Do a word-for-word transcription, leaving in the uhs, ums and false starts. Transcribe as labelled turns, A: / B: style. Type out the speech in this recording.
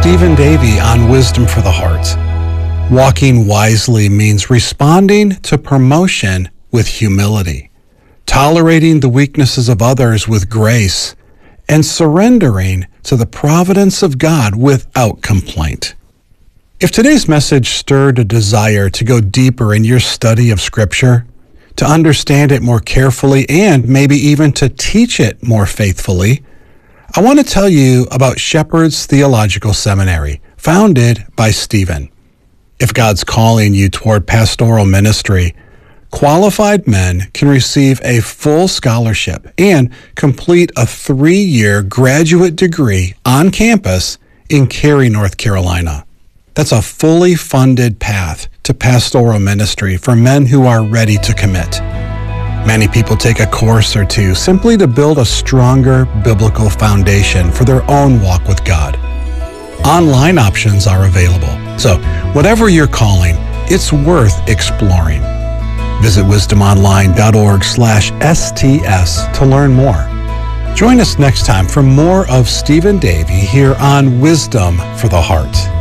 A: Stephen Davey on Wisdom for the Heart. Walking wisely means responding to promotion with humility, tolerating the weaknesses of others with grace, and surrendering to the providence of God without complaint. If today's message stirred a desire to go deeper in your study of Scripture, to understand it more carefully, and maybe even to teach it more faithfully, I want to tell you about Shepherd's Theological Seminary, founded by Stephen. If God's calling you toward pastoral ministry, qualified men can receive a full scholarship and complete a three-year graduate degree on campus in Cary, North Carolina. That's a fully funded path to pastoral ministry for men who are ready to commit. Many people take a course or two simply to build a stronger biblical foundation for their own walk with God. Online options are available, so whatever your calling, it's worth exploring. Visit wisdomonline.org slash STS to learn more. Join us next time for more of Stephen Davey here on Wisdom for the Heart.